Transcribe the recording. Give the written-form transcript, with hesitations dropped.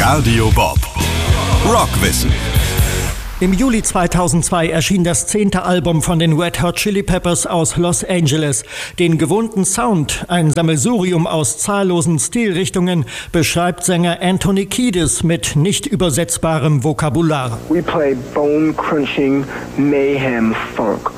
Radio Bob. Rockwissen. Im Juli 2002 erschien das 10. Album von den Red Hot Chili Peppers aus Los Angeles. Den gewohnten Sound, ein Sammelsurium aus zahllosen Stilrichtungen, beschreibt Sänger Anthony Kiedis mit nicht übersetzbarem Vokabular. We play bone-crunching mayhem funk.